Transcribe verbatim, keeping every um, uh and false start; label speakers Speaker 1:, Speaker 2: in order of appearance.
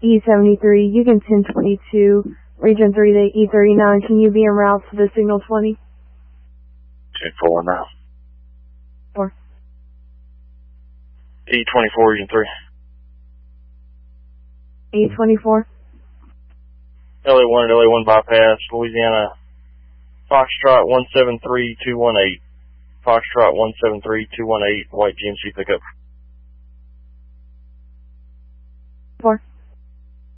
Speaker 1: E seventy-three, you can ten twenty-two, region three to E thirty-nine, can you be en route to the signal twenty?
Speaker 2: ten four now.
Speaker 1: four.
Speaker 2: E twenty-four, region three.
Speaker 1: E twenty-four.
Speaker 2: L A one at L A one bypass, Louisiana, Foxtrot one seven three two one eight. Foxtrot one seven three two one eight, white G M C pickup.
Speaker 1: four.